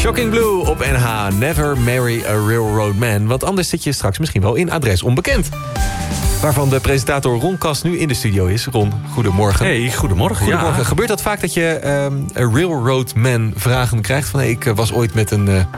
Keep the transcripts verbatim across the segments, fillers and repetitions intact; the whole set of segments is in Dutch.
Shocking Blue op N H. Never marry a railroad man. Want anders zit je straks misschien wel in Adres Onbekend. Waarvan de presentator Ron Kast nu in de studio is. Ron, goedemorgen. Hey, goedemorgen. Goedemorgen. Ja. Gebeurt dat vaak dat je um, een railroad man vragen krijgt? Van hey, ik was ooit met een... Uh,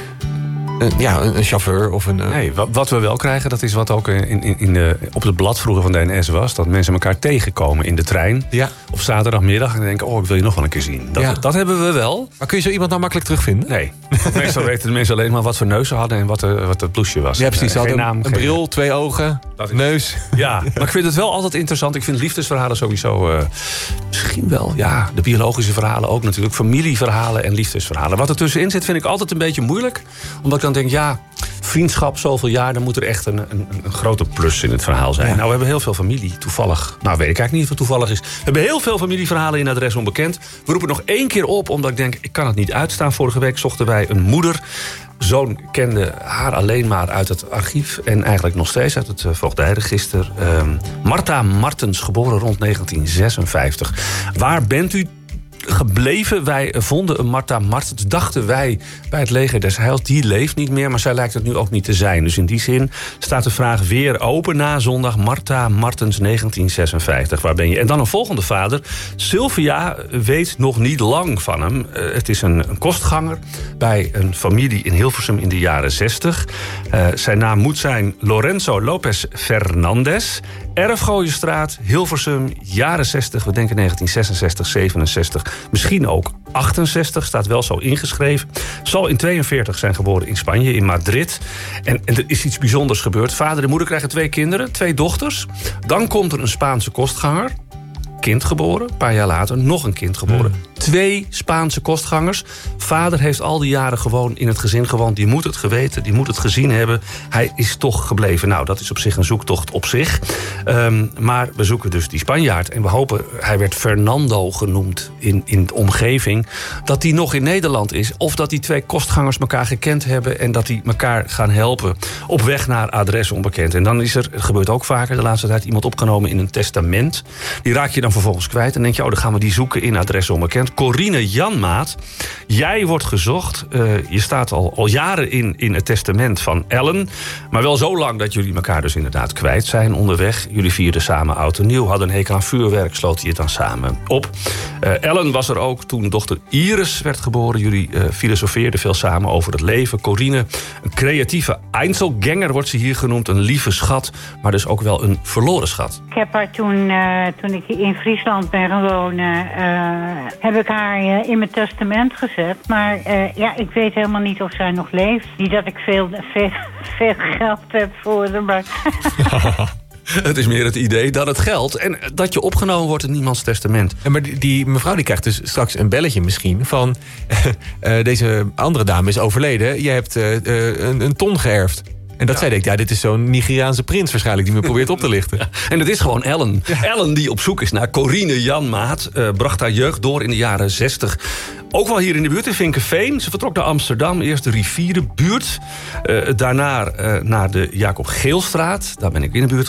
Een, ja, een chauffeur of een... Uh... Nee, wat, wat we wel krijgen, dat is wat ook in, in, in de, op het blad vroeger van de N S was. Dat mensen elkaar tegenkomen in de trein. Ja. Op zaterdagmiddag en denken, oh, ik wil je nog wel een keer zien. Dat, Ja. dat hebben we wel. Maar kun je zo iemand nou makkelijk terugvinden? Nee. Meestal weten de mensen alleen maar wat voor neus ze hadden en wat, de, wat het bloesje was. Ja, precies. Ze Uh, hadden geen een, naam, een geen... bril, twee ogen, Dat is- neus. Ja, maar ik vind het wel altijd interessant. Ik vind liefdesverhalen sowieso... Uh, misschien wel, ja, de biologische verhalen ook natuurlijk. Familieverhalen en liefdesverhalen. Wat er tussenin zit vind ik altijd een beetje moeilijk. Omdat ik dan denk, ja, vriendschap zoveel jaar... dan moet er echt een, een, een grote plus in het verhaal zijn. Ja. Nou, we hebben heel veel familie, toevallig. Nou, weet ik eigenlijk niet of het toevallig is. We hebben heel veel familieverhalen in Adres Onbekend. We roepen nog één keer op, omdat ik denk... ik kan het niet uitstaan. Vorige week zochten wij een moeder... Zoon kende haar alleen maar uit het archief... en eigenlijk nog steeds uit het uh, voogdijregister. Uh, Martha Martens, geboren rond negentien zesenvijftig. Waar bent u gebleven? Wij vonden een Martha Martens, dachten wij, bij het leger des Heils. Die leeft niet meer, maar zij lijkt het nu ook niet te zijn. Dus in die zin staat de vraag weer open na zondag. Martha Martens, negentien zesenvijftig. Waar ben je? En dan een volgende vader. Sylvia weet nog niet lang van hem. Uh, het is een, een kostganger bij een familie in Hilversum in de jaren zestig. Uh, zijn naam moet zijn Lorenzo Lopez Fernandez. Erfgooienstraat, Hilversum, jaren zestig. We denken negentien zesenzestig, zevenenzestig. Misschien ook achtenzestig, staat wel zo ingeschreven. Zal in tweeënveertig zijn geboren in Spanje, in Madrid. En, en er is iets bijzonders gebeurd. Vader en moeder krijgen twee kinderen, twee dochters. Dan komt er een Spaanse kostganger. Kind geboren, een paar jaar later nog een kind geboren. Hmm. Twee Spaanse kostgangers. Vader heeft al die jaren gewoon in het gezin gewoond. Die moet het geweten, die moet het gezien hebben. Hij is toch gebleven. Nou, dat is op zich een zoektocht op zich. Um, maar we zoeken dus die Spanjaard. En we hopen, hij werd Fernando genoemd in, in de omgeving... dat hij nog in Nederland is. Of dat die twee kostgangers elkaar gekend hebben... en dat die elkaar gaan helpen op weg naar Adres Onbekend. En dan is er, het gebeurt ook vaker de laatste tijd... iemand opgenomen in een testament. Die raak je dan vervolgens kwijt. En dan denk je, oh, dan gaan we die zoeken in Adres Onbekend. Corine Janmaat, jij wordt gezocht. Uh, je staat al, al jaren in, in het testament van Ellen. Maar wel zo lang dat jullie elkaar dus inderdaad kwijt zijn onderweg. Jullie vierden samen oud en nieuw. Hadden een hekel aan vuurwerk, sloten je het dan samen op. Uh, Ellen was er ook toen dochter Iris werd geboren. Jullie uh, filosofeerden veel samen over het leven. Corine, een creatieve Einzelganger wordt ze hier genoemd. Een lieve schat, maar dus ook wel een verloren schat. Ik heb haar toen, uh, toen ik in Friesland ben gaan wonen... Uh, heb ik haar uh, in mijn testament gezet. Maar uh, ja, ik weet helemaal niet of zij nog leeft. Niet dat ik veel, veel, veel geld heb voor haar, maar... Het is meer het idee dat het geldt. En dat je opgenomen wordt in iemands testament. Ja, maar die, die mevrouw die krijgt dus straks een belletje misschien... van uh, deze andere dame is overleden. Je hebt uh, uh, een, een ton geërfd. En dat ja. zij denkt, ja, dit is zo'n Nigeriaanse prins waarschijnlijk... die me probeert op te lichten. Ja, en het is gewoon Ellen. Ja. Ellen die op zoek is naar Corine Janmaat. Uh, bracht haar jeugd door in de jaren zestig. Ook wel hier in de buurt in Vinkeveen. Ze vertrok naar Amsterdam, eerst de rivierenbuurt. Uh, daarna uh, naar de Jacob Geelstraat. Daar ben ik in de buurt